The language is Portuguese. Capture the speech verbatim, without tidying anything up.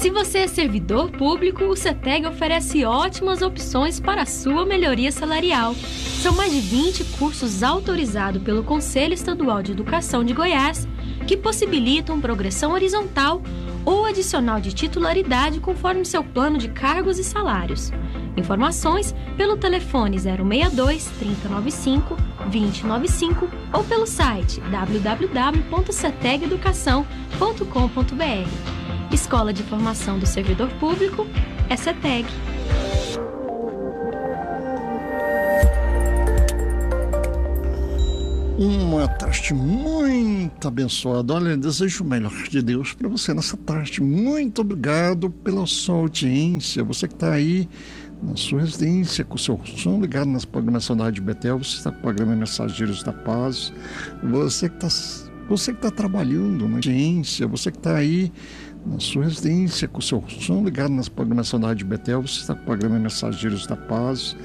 Se você é servidor público, o CETEG oferece ótimas opções para a sua melhoria salarial. São mais de vinte cursos autorizados pelo Conselho Estadual de Educação de Goiás que possibilitam progressão horizontal ou adicional de titularidade conforme seu plano de cargos e salários. Informações pelo telefone zero seis dois, trinta e noventa e cinco, vinte e noventa e cinco ou pelo site w w w ponto ceteg educação ponto com ponto b r. Escola de Formação do Servidor Público é CETEG. Uma tarde muito abençoada. Olha, desejo o melhor de Deus para você nessa tarde. Muito obrigado pela sua audiência. Você que está aí na sua residência, com o seu som ligado nas programações da Rádio Betel, você está com o programa Mensageiros da Paz. Você que está você que está trabalhando na audiência, você que está aí na sua residência, com o seu som ligado nas programações da Rádio Betel, você está com o programa Mensageiros da Paz.